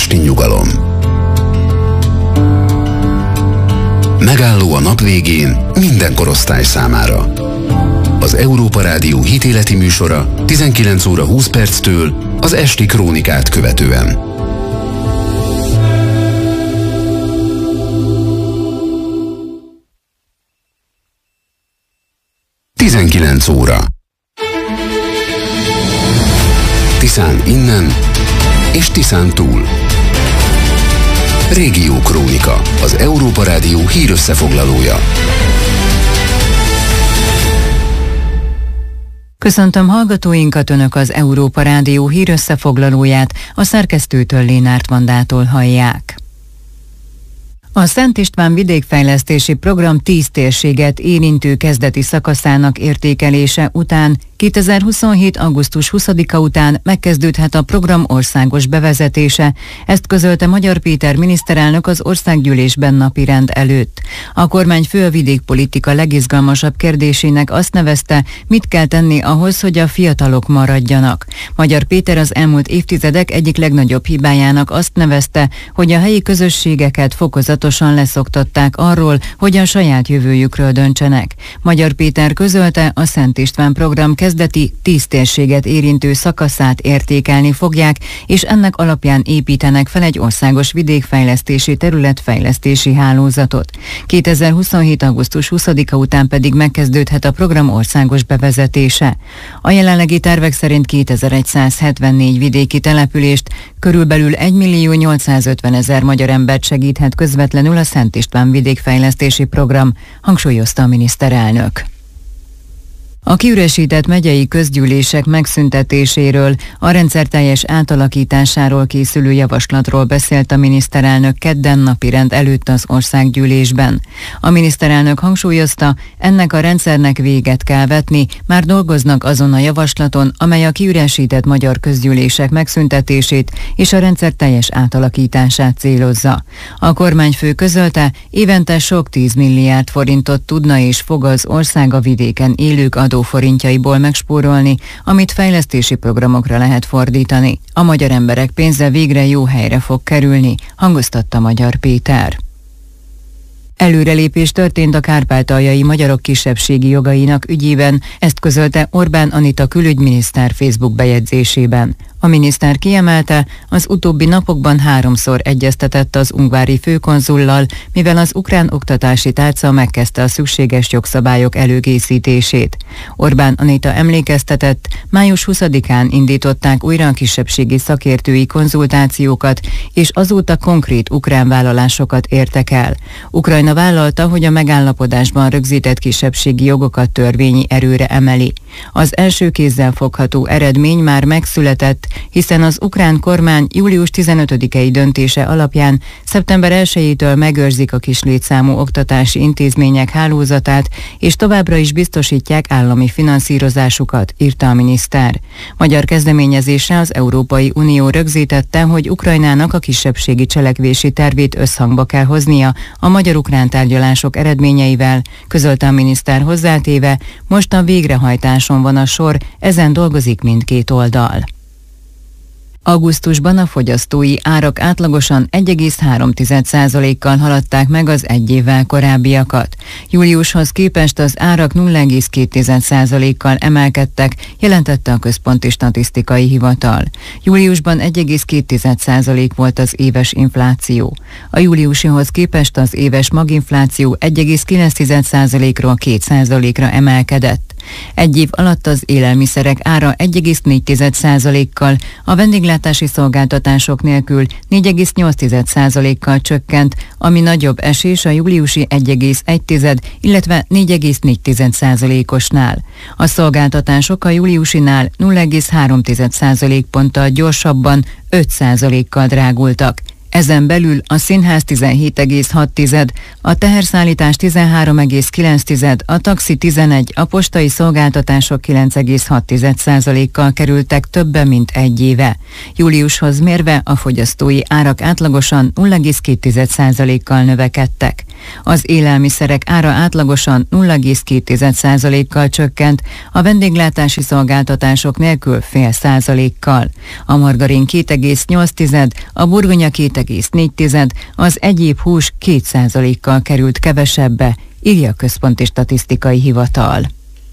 esti nyugalom. Megálló a nap végén minden korosztály számára. Az Európa Rádió hitéleti műsora 19 óra 20 perctől az esti krónikát követően. Tizenkilenc óra. Tiszán innen és Tiszán túl. Régió Krónika, az Európa Rádió hírösszefoglalója. Köszöntöm hallgatóinkat, Önök az Európa Rádió hírösszefoglalóját, a szerkesztőtől Lénárt Vandától hallják. A Szent István vidékfejlesztési program 10 térséget érintő kezdeti szakaszának értékelése után 2027. augusztus 20-a után megkezdődhet a program országos bevezetése, ezt közölte Magyar Péter miniszterelnök az országgyűlésben napirend előtt. A kormányfő a vidékpolitika legizgalmasabb kérdésének azt nevezte, mit kell tenni ahhoz, hogy a fiatalok maradjanak. Magyar Péter az elmúlt évtizedek egyik legnagyobb hibájának azt nevezte, hogy a helyi közösségeket fokozatosan leszoktatták arról, hogy a saját jövőjükről döntsenek. Magyar Péter közölte, a Szent István program kezdeti 10 térséget érintő szakaszát értékelni fogják, és ennek alapján építenek fel egy országos vidékfejlesztési területfejlesztési hálózatot. 2027. augusztus 20-a után pedig megkezdődhet a program országos bevezetése. A jelenlegi tervek szerint 2174 vidéki települést, körülbelül 1.850.000 magyar embert segíthet közvetlenül a Szent István vidékfejlesztési program, hangsúlyozta a miniszterelnök. A kiüresített megyei közgyűlések megszüntetéséről, a rendszerteljes átalakításáról készülő javaslatról beszélt a miniszterelnök kedden napirend előtt az országgyűlésben. A miniszterelnök hangsúlyozta, ennek a rendszernek véget kell vetni, már dolgoznak azon a javaslaton, amely a kiüresített magyar közgyűlések megszüntetését és a rendszer teljes átalakítását célozza. A kormányfő közölte, évente sok 10 milliárd forintot tudna és fog az ország a vidéken élők adóforintjaiból megspórolni, amit fejlesztési programokra lehet fordítani. A magyar emberek pénze végre jó helyre fog kerülni, hangoztatta Magyar Péter. Előrelépés történt a kárpátaljai magyarok kisebbségi jogainak ügyében, ezt közölte Orbán Anita külügyminiszter Facebook bejegyzésében. A miniszter kiemelte, az utóbbi napokban 3-szor egyeztetett az ungvári főkonzullal, mivel az ukrán oktatási tárca megkezdte a szükséges jogszabályok előkészítését. Orbán Anita emlékeztetett, május 20-án indították újra a kisebbségi szakértői konzultációkat, és azóta konkrét ukrán vállalásokat értek el. Ukrajna vállalta, hogy a megállapodásban rögzített kisebbségi jogokat törvényi erőre emeli. Az első kézzel fogható eredmény már megszületett, hiszen az ukrán kormány július 15-i döntése alapján szeptember 1-től megőrzik a kislétszámú oktatási intézmények hálózatát, és továbbra is biztosítják állami finanszírozásukat, írta a miniszter. Magyar kezdeményezésre az Európai Unió rögzítette, hogy Ukrajnának a kisebbségi cselekvési tervét összhangba kell hoznia a magyar-ukrán tárgyalások eredményeivel, közölte a miniszter hozzátéve, most a végrehajtáson van a sor, ezen dolgozik mindkét oldal. Augusztusban a fogyasztói árak átlagosan 1,3%-kal haladták meg az egy évvel korábbiakat. Júliushoz képest az árak 0,2%-kal emelkedtek, jelentette a Központi Statisztikai Hivatal. Júliusban 1,2% volt az éves infláció. A júliusihoz képest az éves maginfláció 1,9%-ról 2%-ra emelkedett. Egy év alatt az élelmiszerek ára 1,4%-kal, a vendéglátási szolgáltatások nélkül 4,8%-kal csökkent, ami nagyobb esés a júliusi 1,1, illetve 4,4%-osnál. A szolgáltatások a júliusinál 0,3%-ponttal gyorsabban 5%-kal drágultak. Ezen belül a színház 17,6, a teherszállítás 13,9, a taxi 11, a postai szolgáltatások 9,6%-kal kerültek többe, mint egy éve. Júliushoz mérve a fogyasztói árak átlagosan 0,2%-kal növekedtek. Az élelmiszerek ára átlagosan 0,2%-kal csökkent, a vendéglátási szolgáltatások nélkül 0,5%-kal. A margarin 2,8, a burgonya 2,4, az egyéb hús 2%-kal került kevesebbe, írja a Központi Statisztikai Hivatal.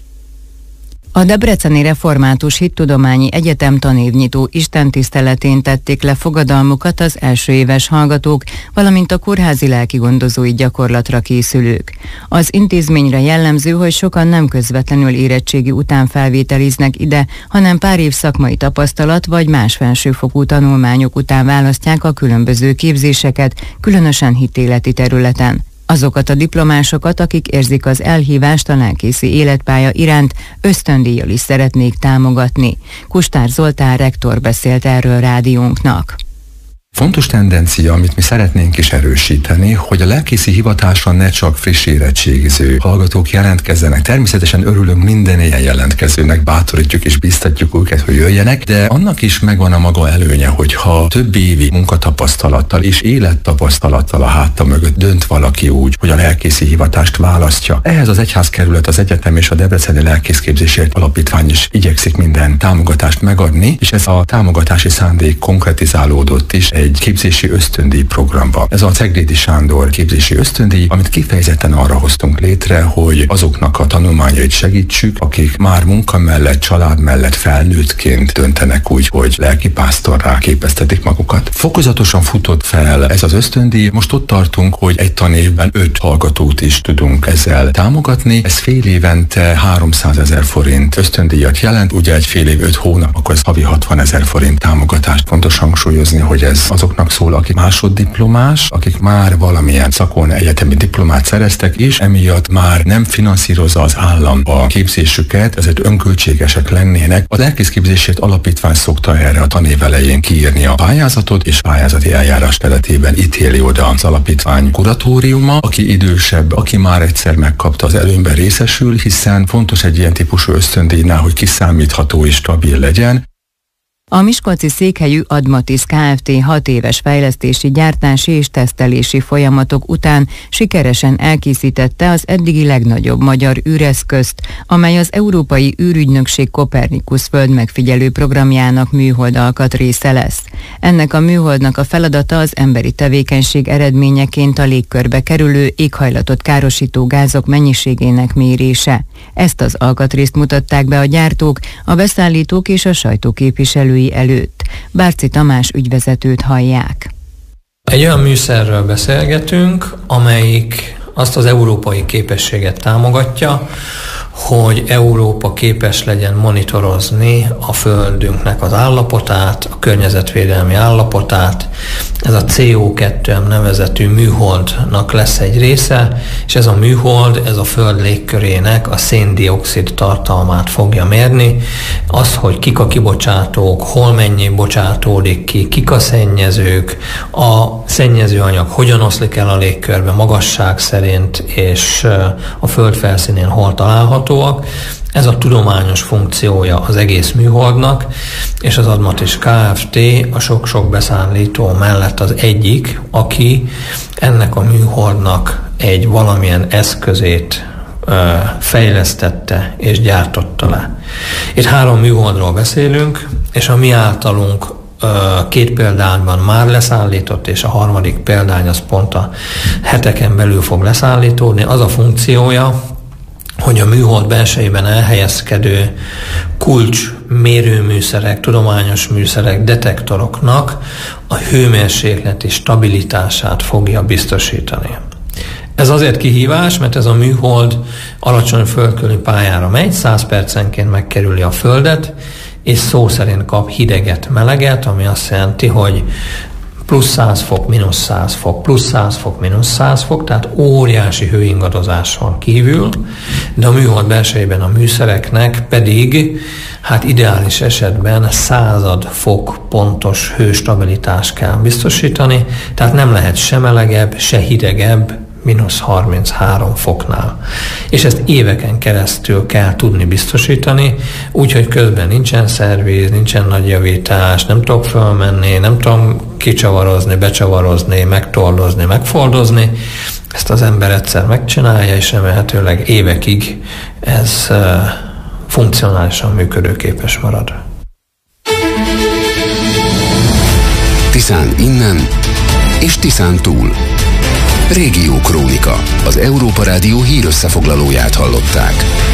A Debreceni Református Hittudományi Egyetem tanévnyitó istentiszteletén tették le fogadalmukat az első éves hallgatók, valamint a kórházi lelkigondozói gyakorlatra készülők. Az intézményre jellemző, hogy sokan nem közvetlenül érettségi után felvételiznek ide, hanem pár év szakmai tapasztalat vagy más felsőfokú tanulmányok után választják a különböző képzéseket, különösen hitéleti területen. Azokat a diplomásokat, akik érzik az elhívást a lelkészi életpálya iránt, ösztöndíjjal is szeretnék támogatni. Kustár Zoltán rektor beszélt erről rádiónknak. Fontos tendencia, amit mi szeretnénk is erősíteni, hogy a lelkészi hivatáson ne csak friss érettségiző hallgatók jelentkezzenek. Természetesen örülünk minden ilyen jelentkezőnek, bátorítjuk és biztatjuk őket, hogy jöjjenek, de annak is megvan a maga előnye, hogyha több évi munkatapasztalattal és élettapasztalattal a háta mögött dönt valaki úgy, hogy a lelkészi hivatást választja. Ehhez az egyházkerület, az egyetem és a Debreceni Lelkészképzésért Alapítvány is igyekszik minden támogatást megadni, és ez a támogatási szándék konkretizálódott is egy képzési ösztöndíj programba. Ez a Ceglédi Sándor képzési ösztöndíj, amit kifejezetten arra hoztunk létre, hogy azoknak a tanulmányait segítsük, akik már munka mellett, család mellett felnőttként döntenek úgy, hogy lelkipásztorrá képeztetik magukat. Fokozatosan futott fel ez az ösztöndíj, most ott tartunk, hogy egy tanévben 5 hallgatót is tudunk ezzel támogatni. Ez fél évente 300 000 forint ösztöndíjat jelent, ugye egy fél év 5 hónap, akkor ez havi 60 000 forint támogatást. Fontos hangsúlyozni, hogy ez azoknak szól, akik másoddiplomás, akik már valamilyen szakon egyetemi diplomát szereztek, és emiatt már nem finanszírozza az állam a képzésüket, ezért önköltségesek lennének. A Lelkészképzésért Alapítvány szokta erre a tanév elején kiírni a pályázatot, és pályázati eljárás keretében ítéli oda az alapítvány kuratóriuma. Aki idősebb, aki már egyszer megkapta, az előnyben részesül, hiszen fontos egy ilyen típusú ösztöndíjnál, hogy kiszámítható és stabil legyen. A miskolci székhelyű Admatis Kft. 6 éves fejlesztési, gyártási és tesztelési folyamatok után sikeresen elkészítette az eddigi legnagyobb magyar űreszközt, amely az Európai űrügynökség Kopernikusz földmegfigyelő programjának műhold alkatrésze lesz. Ennek a műholdnak a feladata az emberi tevékenység eredményeként a légkörbe kerülő éghajlatot károsító gázok mennyiségének mérése. Ezt az alkatrészt mutatták be a gyártók, a beszállítók és a sajtóképviselői előtt. Bárci Tamás ügyvezetőt hallják. Egy olyan műszerről beszélgetünk, amelyik azt az európai képességet támogatja, hogy Európa képes legyen monitorozni a Földünknek az állapotát, a környezetvédelmi állapotát. Ez a CO2 nevezetű műholdnak lesz egy része, és ez a műhold, ez a Föld légkörének a szén-dioxid tartalmát fogja mérni. Az, hogy kik a kibocsátók, hol mennyi bocsátódik ki, kik a szennyezők, a szennyezőanyag hogyan oszlik el a légkörbe magasság szerint, és a Föld felszínén hol található. Ez a tudományos funkciója az egész műholdnak, és az Admatis Kft. A sok-sok beszállító mellett az egyik, aki ennek a műholdnak egy valamilyen eszközét fejlesztette és gyártotta le. Itt 3 műholdról beszélünk, és a mi általunk 2 példányban már leszállított, és a 3. példány az pont a heteken belül fog leszállítódni. Az a funkciója, hogy a műhold belsejében elhelyezkedő kulcs mérőműszerek, tudományos műszerek, detektoroknak a hőmérsékleti stabilitását fogja biztosítani. Ez azért kihívás, mert ez a műhold alacsony földkörüli pályára megy, 100 percenként megkerüli a Földet, és szó szerint kap hideget, meleget, ami azt jelenti, hogy plusz 100 fok, mínusz 100 fok, plusz 100 fok, mínusz 100 fok, tehát óriási hőingadozáson kívül, de a műhold belsejében a műszereknek pedig hát ideális esetben 100 fok pontos hőstabilitást kell biztosítani, tehát nem lehet se melegebb, se hidegebb, mínusz 33 foknál. És ezt éveken keresztül kell tudni biztosítani, úgyhogy közben nincsen szerviz, nincsen nagy javítás, nem tudok fölmenni, nem tudom kicsavarozni, becsavarozni, megtordozni, megfoldozni. Ezt az ember egyszer megcsinálja, és remélhetőleg évekig ez funkcionálisan működőképes marad. Tiszán innen és Tiszán túl. Régió Krónika. Az Európa Rádió hírösszefoglalóját hallották.